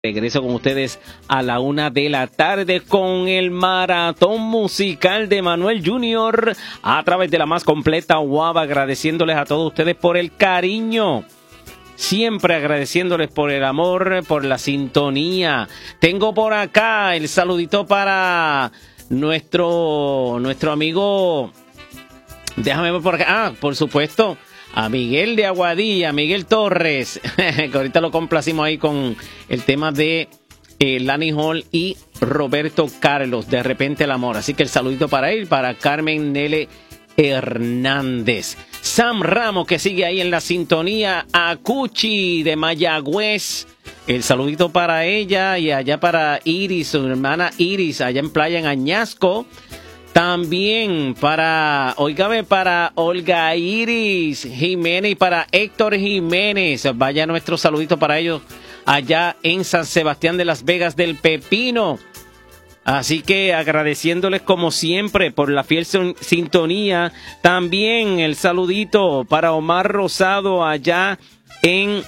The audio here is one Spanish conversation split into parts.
Regreso con ustedes a la 1 de la tarde con el maratón musical de Manuel Junior a través de la más completa Guava, agradeciéndoles a todos ustedes por el cariño, siempre agradeciéndoles por el amor, por la sintonía. Tengo por acá el saludito para nuestro amigo, déjame ver por acá, por supuesto, a Miguel de Aguadilla, Miguel Torres, que ahorita lo complacimos ahí con el tema de Lani Hall y Roberto Carlos, De Repente el Amor. Así que el saludito para él, para Carmen Nele Hernández. Sam Ramos, que sigue ahí en la sintonía, a Cuchi de Mayagüez. El saludito para ella y allá para Iris, su hermana Iris, allá en Playa en Añasco. También para Olga Iris Jiménez y para Héctor Jiménez. Vaya nuestro saludito para ellos allá en San Sebastián de Las Vegas del Pepino. Así que agradeciéndoles como siempre por la fiel sintonía. También el saludito para Omar Rosado allá en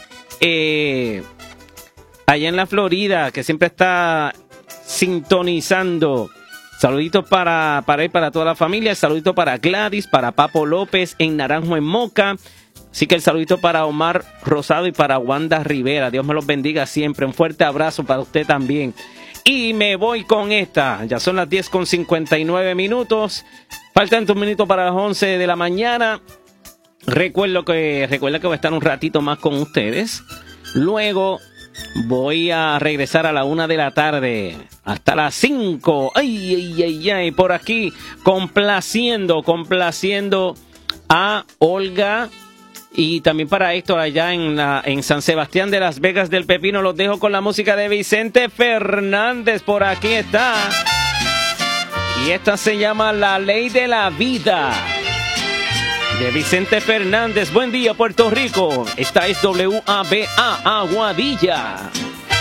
la Florida, que siempre está sintonizando. Saluditos para él, para toda la familia. Saludito para Gladys, para Papo López en Naranjo en Moca. Así que el saludito para Omar Rosado y para Wanda Rivera. Dios me los bendiga siempre. Un fuerte abrazo para usted también. Y me voy con esta. Ya son las 10:59. Faltan 2 minutos para las 11 de la mañana. Recuerda que voy a estar un ratito más con ustedes. Luego voy a regresar a la 1 de la tarde. Hasta las 5. Ay. Por aquí, complaciendo a Olga. Y también para Héctor allá en San Sebastián de Las Vegas del Pepino. Los dejo con la música de Vicente Fernández. Por aquí está. Y esta se llama La Ley de la Vida, de Vicente Fernández. Buen día, Puerto Rico. Esta es WABA Aguadilla.